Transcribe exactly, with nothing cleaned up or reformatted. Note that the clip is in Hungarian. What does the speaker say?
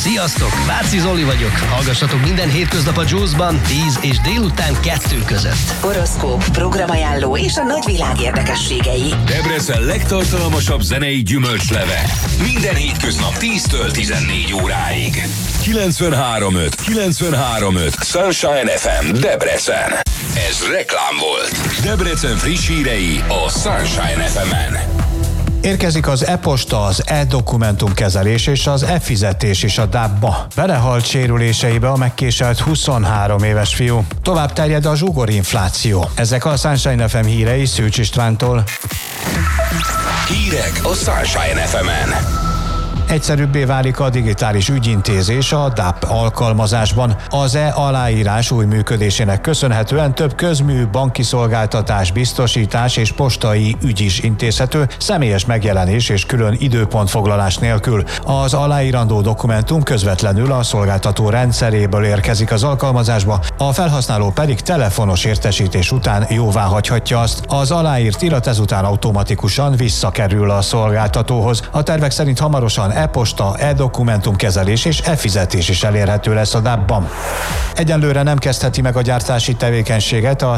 Sziasztok, Váci Zoli vagyok. Hallgassatok minden hétköznap a Juice-ban tíz és délután kettő között. Horoszkóp, programajánló és a nagyvilág érdekességei. Debrecen legtartalmasabb zenei gyümölcsleve. Minden hétköznap tíztől tizennégy óráig. kilencvenhárom öt, kilencvenhárom öt Sunshine ef em Debrecen. Ez reklám volt. Debrecen friss hírei a Sunshine ef emen. Érkezik az e-posta, az e-dokumentumkezelés és az e-fizetés is a dábba. Belehalt sérüléseibe a megkéselt huszonhárom éves fiú. Tovább terjed a zsugorinfláció. Ezek a Sunshine ef em hírei Szűcs Istvántól. Hírek a Sunshine ef emen. Egyszerűbbé válik a digitális ügyintézés a dáp alkalmazásban. Az e-aláírás új működésének köszönhetően több közmű, banki szolgáltatás, biztosítás és postai ügy is intézhető, személyes megjelenés és külön időpontfoglalás nélkül. Az aláírandó dokumentum közvetlenül a szolgáltató rendszeréből érkezik az alkalmazásba, a felhasználó pedig telefonos értesítés után jóváhagyhatja azt. Az aláírt irat ezután automatikusan visszakerül a szolgáltatóhoz. A tervek szerint hamarosan e-posta, e-dokumentumkezelés és e-fizetés is elérhető lesz a dábban. Egyenlőre nem kezdheti meg a gyártási tevékenységet a